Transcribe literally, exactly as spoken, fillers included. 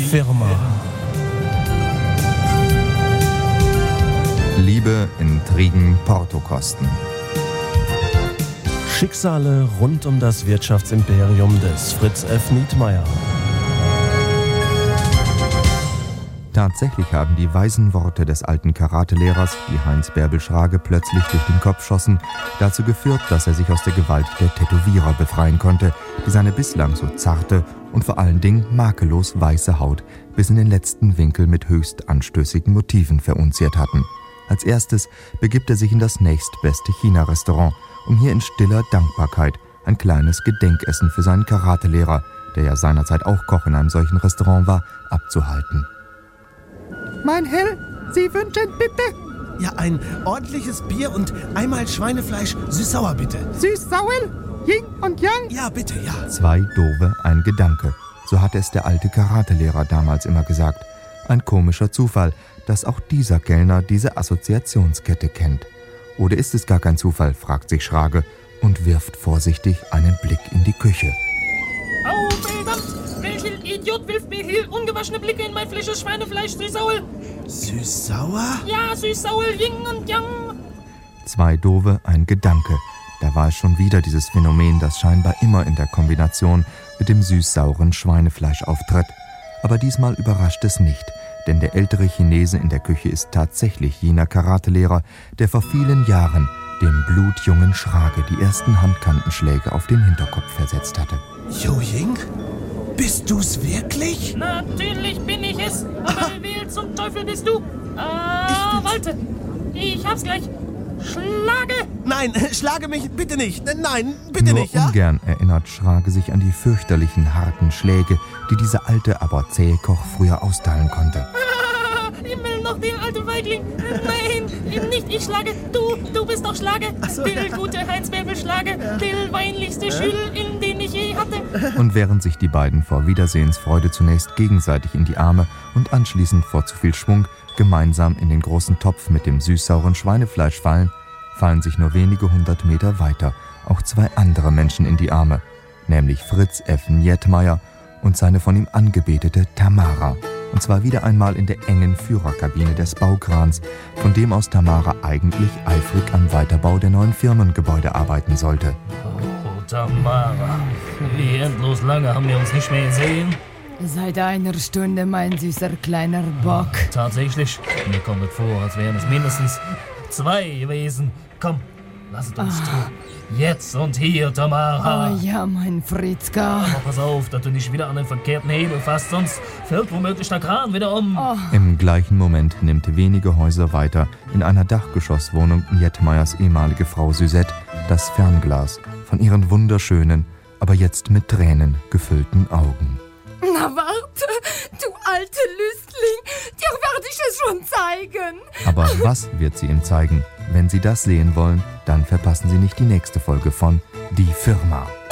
Firma. Liebe, Intrigen, Portokosten. Schicksale rund um das Wirtschaftsimperium des Fritz F. Nietmeyer. Tatsächlich haben die weisen Worte des alten Karatelehrers, die Heinz Bärbel Schrage plötzlich durch den Kopf schossen, dazu geführt, dass er sich aus der Gewalt der Tätowierer befreien konnte, die seine bislang so zarte und vor allen Dingen makellos weiße Haut bis in den letzten Winkel mit höchst anstößigen Motiven verunziert hatten. Als erstes begibt er sich in das nächstbeste China-Restaurant, um hier in stiller Dankbarkeit ein kleines Gedenkessen für seinen Karatelehrer, der ja seinerzeit auch Koch in einem solchen Restaurant war, abzuhalten. Mein Herr, Sie wünschen bitte? Ja, ein ordentliches Bier und einmal Schweinefleisch süß-sauer, bitte. Süß-sauer? Yin und Yang? Ja, bitte, ja. Zwei Dove, ein Gedanke. So hatte es der alte Karatelehrer damals immer gesagt. Ein komischer Zufall, dass auch dieser Kellner diese Assoziationskette kennt. Oder ist es gar kein Zufall, fragt sich Schrage und wirft vorsichtig einen Blick in die Küche. Oh, verdammt! Welcher Idiot wirft mir hier ungewaschene Blicke in mein frisches Schweinefleisch süß-sauer? Süß-sauer? Ja, süß-sauer, Yin und Yang. Zwei Dove, ein Gedanke. Da war es schon wieder dieses Phänomen, das scheinbar immer in der Kombination mit dem süß-sauren Schweinefleisch auftritt. Aber diesmal überrascht es nicht, denn der ältere Chinese in der Küche ist tatsächlich jener Karatelehrer, der vor vielen Jahren dem blutjungen Schrage die ersten Handkantenschläge auf den Hinterkopf versetzt hatte. Jo Ying, bist du's wirklich? Natürlich bin ich es, aber wer zum Teufel bist du? Ah, warte, ich hab's gleich. Schlage! Nein, schlage mich bitte nicht. Nein, bitte Nur nicht, ja? ungern erinnert Schrage sich an die fürchterlichen, harten Schläge, die dieser alte, aber zähe Koch früher austeilen konnte. Ah, Himmel, noch den alten Feigling. Nein, eben nicht ich schlage. Du, du bist doch Schlage. so, der ja. gute Heinz Bärbel Schlage. Der weinlichste Schüler, in den ich je hatte. Und während sich die beiden vor Wiedersehensfreude zunächst gegenseitig in die Arme und anschließend vor zu viel Schwung gemeinsam in den großen Topf mit dem süß-sauren Schweinefleisch fallen, fallen sich nur wenige hundert Meter weiter auch zwei andere Menschen in die Arme, nämlich Fritz F. Nietmeyer und seine von ihm angebetete Tamara. Und zwar wieder einmal in der engen Führerkabine des Baukrans, von dem aus Tamara eigentlich eifrig am Weiterbau der neuen Firmengebäude arbeiten sollte. Oh, Tamara, wie endlos lange haben wir uns nicht mehr gesehen? Seit einer Stunde, mein süßer kleiner Bock. Tatsächlich, mir kommt es vor, als wären es mindestens zwei gewesen. Komm, lass es uns Ah. tun. Jetzt und hier, Tamara. Oh ja, mein Fritzka. Aber pass auf, dass du nicht wieder an den verkehrten Hebel fasst, sonst fällt womöglich der Kran wieder um. Oh. Im gleichen Moment nimmt wenige Häuser weiter in einer Dachgeschosswohnung Nietmeyers ehemalige Frau Suzette das Fernglas von ihren wunderschönen, aber jetzt mit Tränen gefüllten Augen. Na warte, du alte Lüstling, dir werde ich es schon zeigen. Aber was wird sie ihm zeigen? Wenn Sie das sehen wollen, dann verpassen Sie nicht die nächste Folge von Die Firma.